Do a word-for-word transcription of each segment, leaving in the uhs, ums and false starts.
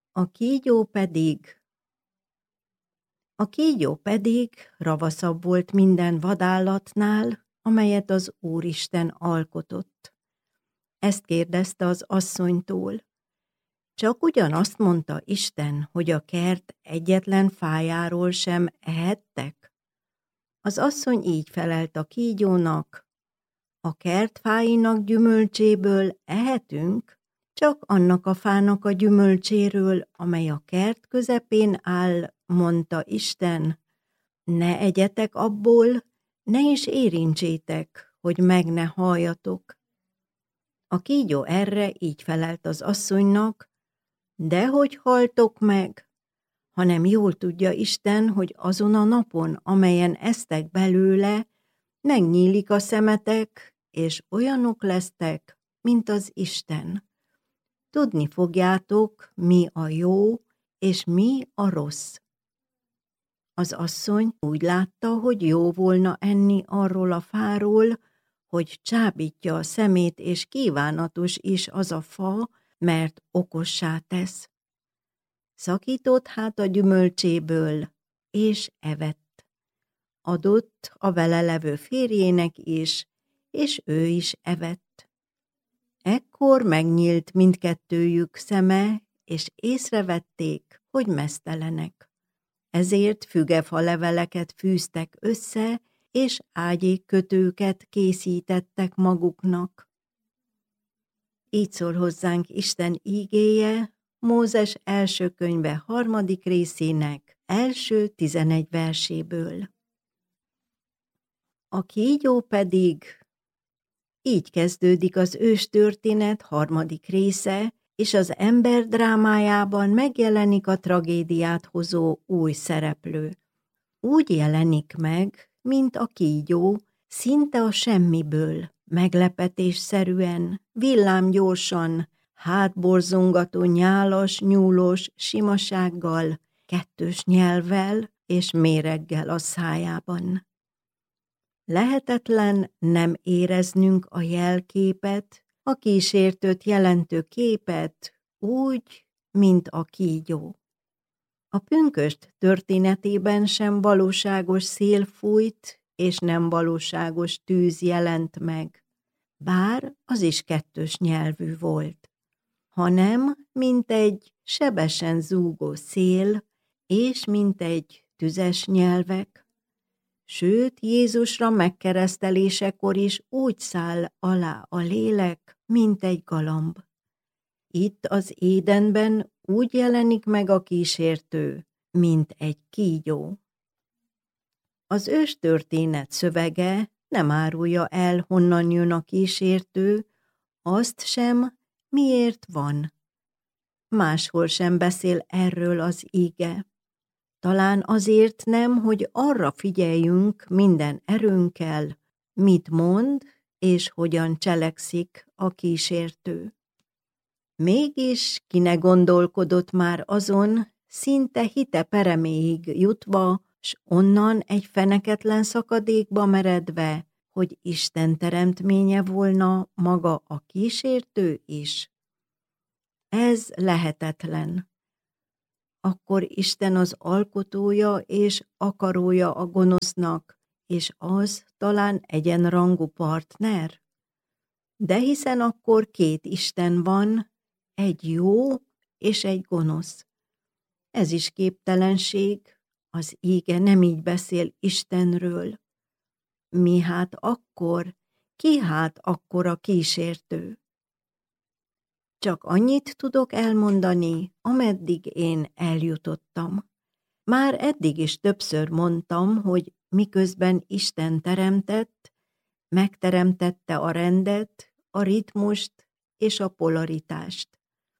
A kígyó pedig A kígyó pedig ravaszabb volt minden vadállatnál, amelyet az Úristen alkotott. Ezt kérdezte az asszonytól. Csak ugyanazt mondta Isten, hogy a kert egyetlen fájáról sem ehettek? Az asszony így felelt a kígyónak: a kert fáinak gyümölcséből ehetünk, csak annak a fának a gyümölcséről, amely a kert közepén áll, mondta Isten. Ne egyetek abból, ne is érintsétek, hogy meg ne halljatok. A kígyó erre így felelt az asszonynak: dehogy haltok meg, hanem jól tudja Isten, hogy azon a napon, amelyen esztek belőle, megnyílik a szemetek, és olyanok lesztek, mint az Isten. Tudni fogjátok, mi a jó, és mi a rossz. Az asszony úgy látta, hogy jó volna enni arról a fáról, hogy csábítja a szemét, és kívánatos is az a fa, mert okossá tesz. Szakított hát a gyümölcséből, és evett. Adott a vele levő férjének is, és ő is evett. Ekkor megnyílt mindkettőjük szeme, és észrevették, hogy meztelenek. Ezért fügefa leveleket fűztek össze, és ágyékkötőket készítettek maguknak. Így szól hozzánk Isten ígéje, Mózes első könyve harmadik részének első tizenegy verséből. A kígyó pedig így kezdődik az őstörténet harmadik része, és az ember drámájában megjelenik a tragédiát hozó új szereplő. Úgy jelenik meg, mint a kígyó, szinte a semmiből, meglepetésszerűen, villámgyorsan, hátborzongató nyálas, nyúlós simasággal, kettős nyelvvel és méreggel a szájában. Lehetetlen nem éreznünk a jelképet, a kísértőt jelentő képet úgy, mint a kígyó. A pünkösd történetében sem valóságos szél fújt, és nem valóságos tűz jelent meg, bár az is kettős nyelvű volt, hanem mint egy sebesen zúgó szél, és mint egy tüzes nyelvek. Sőt, Jézusra megkeresztelésekor is úgy száll alá a lélek, mint egy galamb. Itt az Édenben úgy jelenik meg a kísértő, mint egy kígyó. Az őstörténet szövege nem árulja el, honnan jön a kísértő, azt sem, miért van. Máshol sem beszél erről az íge. Talán azért nem, hogy arra figyeljünk minden erőnkkel, mit mond és hogyan cselekszik a kísértő. Mégis ki ne gondolkodott már azon, szinte hite pereméig jutva, s onnan egy feneketlen szakadékba meredve, hogy Isten teremtménye volna maga a kísértő is? Ez lehetetlen. Akkor Isten az alkotója és akarója a gonosznak, és az talán egyenrangú partner? De hiszen akkor két Isten van, egy jó és egy gonosz. Ez is képtelenség, az íge nem így beszél Istenről. Mi hát akkor, ki hát akkor a kísértő? Csak annyit tudok elmondani, ameddig én eljutottam. Már eddig is többször mondtam, hogy miközben Isten teremtett, megteremtette a rendet, a ritmust és a polaritást.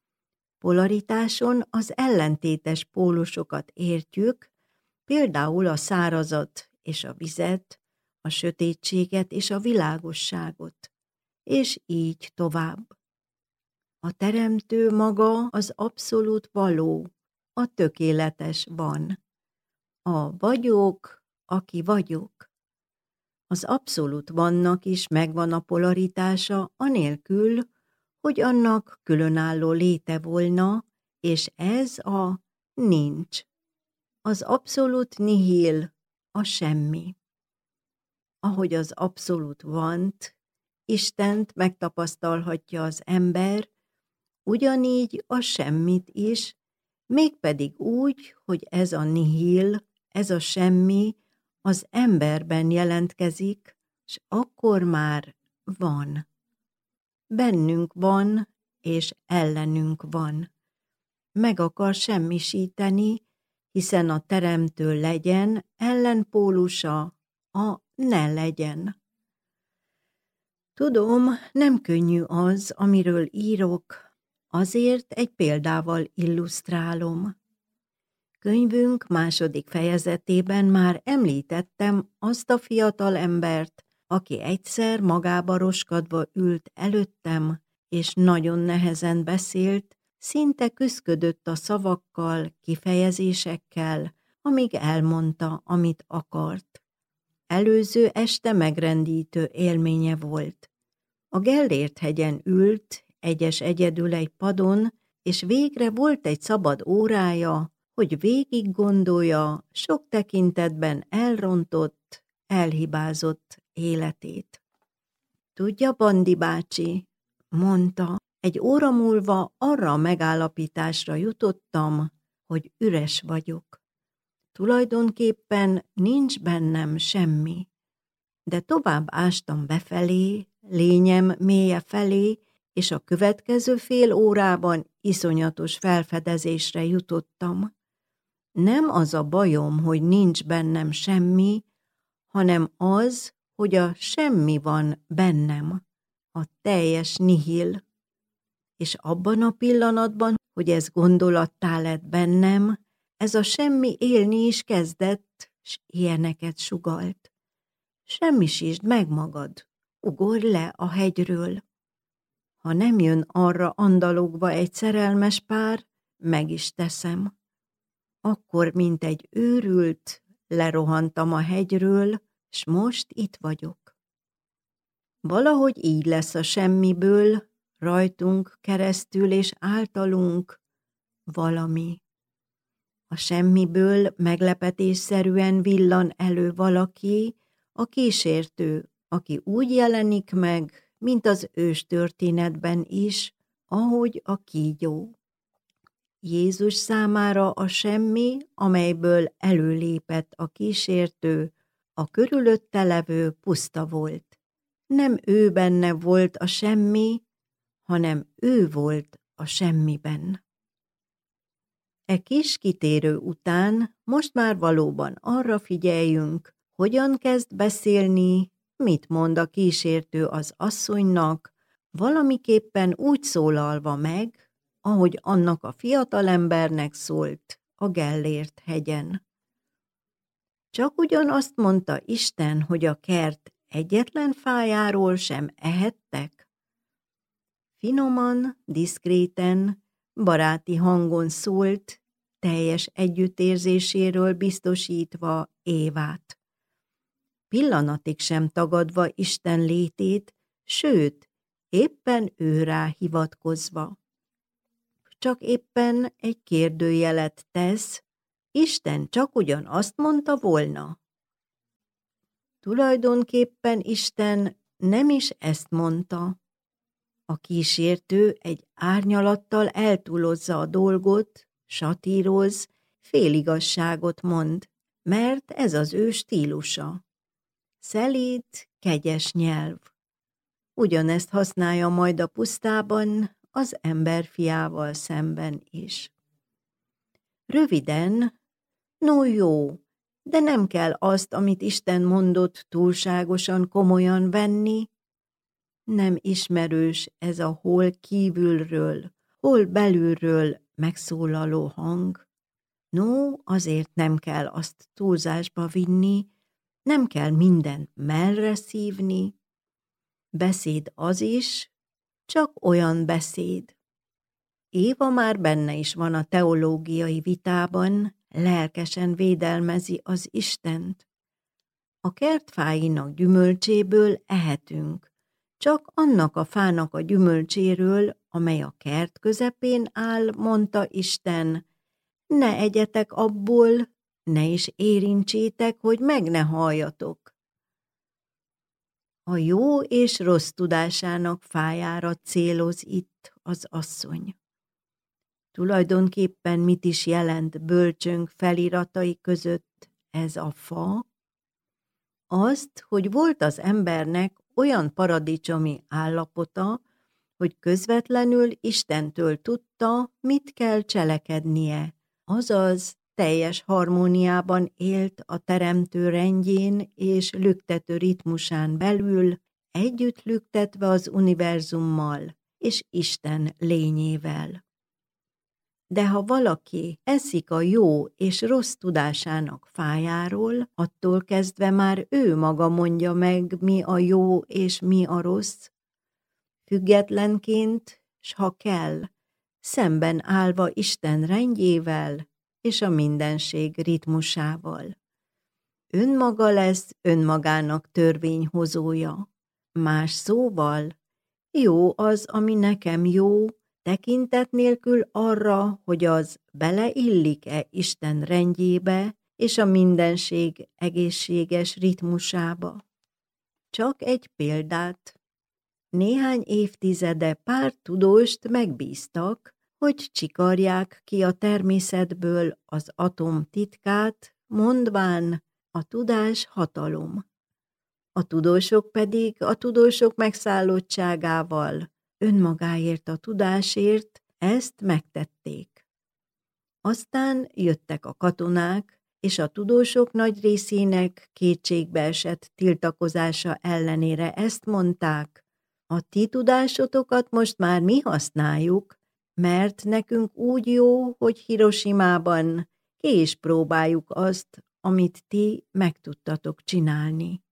Polaritáson az ellentétes pólusokat értjük, például a szárazat és a vizet, a sötétséget és a világosságot, és így tovább. A teremtő maga az abszolút való, a tökéletes van. A vagyok, aki vagyok. Az abszolút vannak is megvan a polaritása, anélkül, hogy annak különálló léte volna, és ez a nincs. Az abszolút nihil, a semmi. Ahogy az abszolút vant, Istent megtapasztalhatja az ember, ugyanígy a semmit is, mégpedig úgy, hogy ez a nihil, ez a semmi az emberben jelentkezik, s akkor már van. Bennünk van, és ellenünk van. Meg akar semmisíteni, hiszen a teremtő legyen ellenpólusa a ne legyen. Tudom, nem könnyű az, amiről írok, azért egy példával illusztrálom. Könyvünk második fejezetében már említettem azt a fiatal embert, aki egyszer magába roskadva ült előttem, és nagyon nehezen beszélt, szinte küszködött a szavakkal, kifejezésekkel, amíg elmondta, amit akart. Előző este megrendítő élménye volt. A Gellért-hegyen ült, egyes egyedül egy padon, és végre volt egy szabad órája, hogy végig gondolja sok tekintetben elrontott, elhibázott életét. Tudja, Bandi bácsi, mondta, egy óra múlva arra a megállapításra jutottam, hogy üres vagyok. Tulajdonképpen nincs bennem semmi, de tovább ástam befelé, lényem mélye felé, és a következő fél órában iszonyatos felfedezésre jutottam. Nem az a bajom, hogy nincs bennem semmi, hanem az, hogy a semmi van bennem, a teljes nihil. És abban a pillanatban, hogy ez gondolattá lett bennem, ez a semmi élni is kezdett, s ilyeneket sugalt. Semmisítsd meg magad, ugorj le a hegyről. Ha nem jön arra andalogva egy szerelmes pár, meg is teszem. Akkor, mint egy őrült, lerohantam a hegyről, s most itt vagyok. Valahogy így lesz a semmiből, rajtunk keresztül és általunk valami. A semmiből meglepetésszerűen villan elő valaki, a kísértő, aki úgy jelenik meg, mint az őstörténetben is, ahogy a kígyó. Jézus számára a semmi, amelyből előlépett a kísértő, a körülötte levő puszta volt. Nem ő benne volt a semmi, hanem ő volt a semmiben. E kis kitérő után most már valóban arra figyeljünk, hogyan kezd beszélni, mit mond a kísértő az asszonynak, valamiképpen úgy szólalva meg, ahogy annak a fiatalembernek szólt a Gellért-hegyen. Csak ugyan azt mondta Isten, hogy a kert egyetlen fájáról sem ehettek? Finoman, diszkréten, baráti hangon szólt, teljes együttérzéséről biztosítva Évát. Pillanatig sem tagadva Isten létét, sőt, éppen őrá hivatkozva. Csak éppen egy kérdőjelet tesz, Isten csak ugyan azt mondta volna. Tulajdonképpen Isten nem is ezt mondta. A kísértő egy árnyalattal eltúlozza a dolgot, satíroz, féligasságot mond, mert ez az ő stílusa. Szelíd, kegyes nyelv. Ugyanezt használja majd a pusztában, az ember fiával szemben is. Röviden, no jó, de nem kell azt, amit Isten mondott, túlságosan komolyan venni. Nem ismerős ez a hol kívülről, hol belülről megszólaló hang. No, azért nem kell azt túlzásba vinni, nem kell mindent mellre szívni. Beszéd az is, csak olyan beszéd. Éva már benne is van a teológiai vitában, lelkesen védelmezi az Istent. A kertfáinak gyümölcséből ehetünk, Csak annak a fának a gyümölcséről, amely a kert közepén áll, mondta Isten, ne egyetek abból, ne is érintsétek, hogy meg ne halljatok. A jó és rossz tudásának fájára céloz itt az asszony. Tulajdonképpen mit is jelent bölcsönk feliratai között ez a fa? Azt, hogy volt az embernek olyan paradicsomi állapota, hogy közvetlenül Istentől tudta, mit kell cselekednie, azaz teljes harmóniában élt a teremtő rendjén és lüktető ritmusán belül, együtt lüktetve az univerzummal és Isten lényével. De ha valaki eszik a jó és rossz tudásának fájáról, attól kezdve már ő maga mondja meg, mi a jó és mi a rossz, függetlenként, s ha kell, szemben állva Isten rendjével és a mindenség ritmusával. Önmaga lesz önmagának törvényhozója. Más szóval, jó az, ami nekem jó, tekintet nélkül arra, hogy az beleillik-e Isten rendjébe és a mindenség egészséges ritmusába. Csak egy példát. Néhány évtizede pár tudóst megbíztak, hogy csikarják ki a természetből az atom titkát, mondván, a tudás hatalom. A tudósok pedig a tudósok megszállottságával, önmagáért a tudásért ezt megtették. Aztán jöttek a katonák, és a tudósok nagy részének kétségbeesett tiltakozása ellenére ezt mondták, a ti tudásotokat most már mi használjuk, mert nekünk úgy jó, hogy Hirosimában ki is próbáljuk azt, amit ti meg tudtatok csinálni.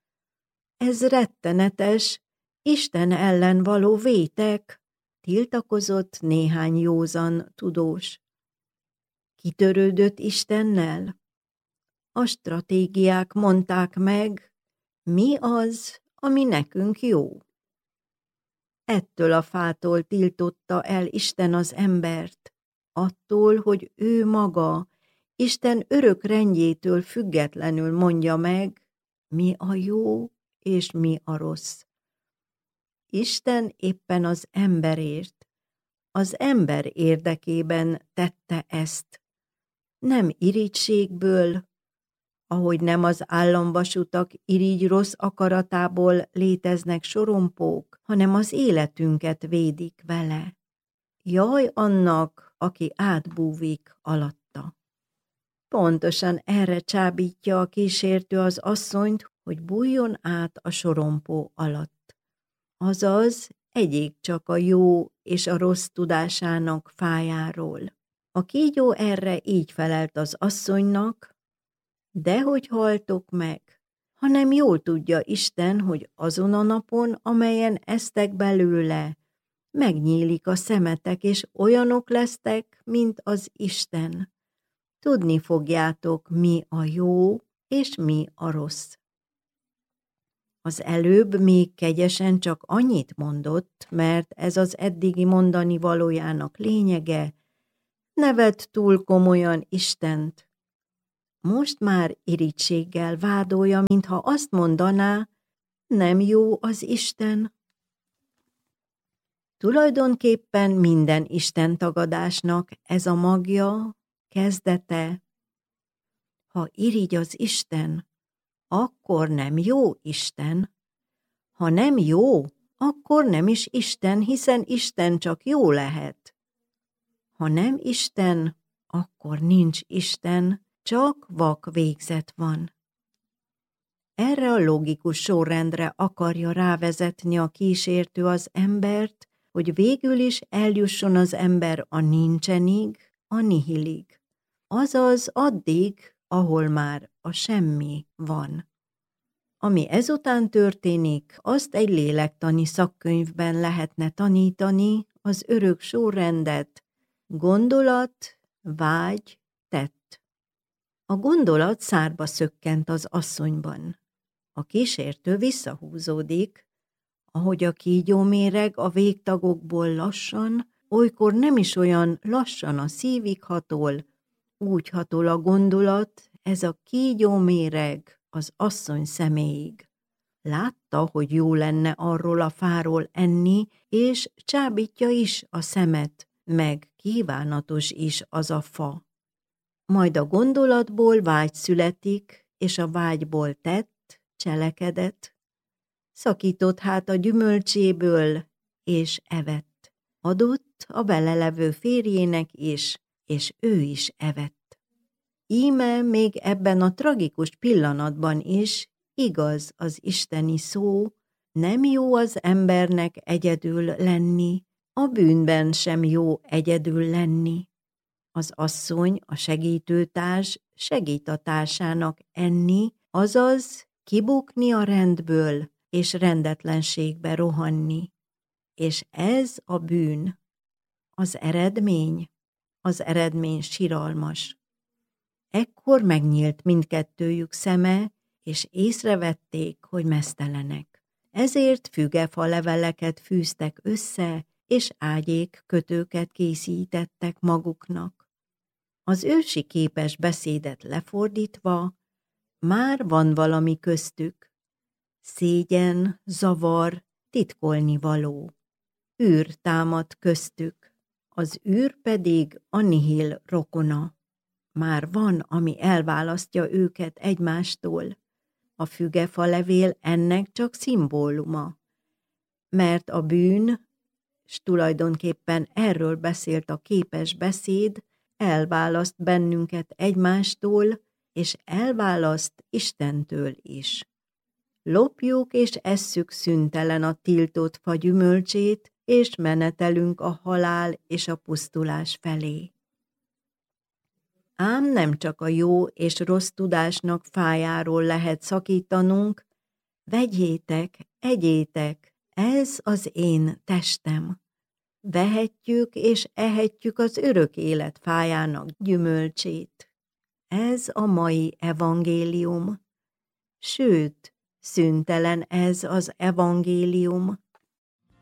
Ez rettenetes, Isten ellen való vétek, tiltakozott néhány józan tudós. Kitörődött Istennel? A stratégiák mondták meg, mi az, ami nekünk jó. Ettől a fától tiltotta el Isten az embert, attól, hogy ő maga, Isten örök rendjétől függetlenül mondja meg, mi a jó és mi a rossz. Isten éppen az emberért, az ember érdekében tette ezt. Nem irigységből, ahogy nem az államvasutak irigy rossz akaratából léteznek sorompók, hanem az életünket védik vele. Jaj annak, aki átbúvik alatta. Pontosan erre csábítja a kísértő az asszonyt, hogy bújjon át a sorompó alatt. Azaz, egyék csak a jó és a rossz tudásának fájáról. A kígyó erre így felelt az asszonynak, dehogy haltok meg, hanem jól tudja Isten, hogy azon a napon, amelyen esztek belőle, megnyílik a szemetek, és olyanok lesztek, mint az Isten. Tudni fogjátok, mi a jó, és mi a rossz. Az előbb még kegyesen csak annyit mondott, mert ez az eddigi mondani valójának lényege, ne vedd túl komolyan Istent. Most már irigységgel vádolja, mintha azt mondaná, nem jó az Isten. Tulajdonképpen minden Isten tagadásnak ez a magja, kezdete. Ha irigy az Isten, akkor nem jó Isten. Ha nem jó, akkor nem is Isten, hiszen Isten csak jó lehet. Ha nem Isten, akkor nincs Isten, csak vak végzet van. Erre a logikus sorrendre akarja rávezetni a kísértő az embert, hogy végül is eljusson az ember a nincsenig, a nihilig. Azaz addig, ahol már a semmi van. Ami ezután történik, azt egy lélektani szakkönyvben lehetne tanítani, az örök sorrendet, gondolat, vágy, tett. A gondolat szárba szökkent az asszonyban. A kísértő visszahúzódik, ahogy a kígyó méreg a végtagokból lassan, olykor nem is olyan lassan a szívig hatol, úgy hatol a gondolat, ez a kígyó méreg az asszony szeméig. Látta, hogy jó lenne arról a fáról enni, és csábítja is a szemet, meg kívánatos is az a fa. Majd a gondolatból vágy születik, és a vágyból tett, cselekedet. Szakított hát a gyümölcséből, és evett. Adott a belelevő férjének is, és ő is evett. Íme még ebben a tragikus pillanatban is igaz az isteni szó, nem jó az embernek egyedül lenni, a bűnben sem jó egyedül lenni. Az asszony, a segítőtárs segít a társának enni, azaz kibukni a rendből, és rendetlenségbe rohanni. És ez a bűn. Az eredmény? Az eredmény siralmas. Ekkor megnyílt mindkettőjük szeme, és észrevették, hogy meztelenek. Ezért fügefa leveleket fűztek össze, és ágyék kötőket készítettek maguknak. Az ősi képes beszédet lefordítva, már van valami köztük. Szégyen, zavar, titkolni való. Űr támad köztük, az űr pedig a nihil rokona. Már van, ami elválasztja őket egymástól. A fügefa levél ennek csak szimbóluma. Mert a bűn, s tulajdonképpen erről beszélt a képes beszéd, elválaszt bennünket egymástól, és elválaszt Istentől is. Lopjuk és esszük szüntelen a tiltott fa gyümölcsét, és menetelünk a halál és a pusztulás felé. Ám nem csak a jó és rossz tudásnak fájáról lehet szakítanunk, vegyétek, egyétek, ez az én testem. Vehetjük és ehetjük az örök élet fájának gyümölcsét. Ez a mai evangélium. Sőt, szüntelen ez az evangélium.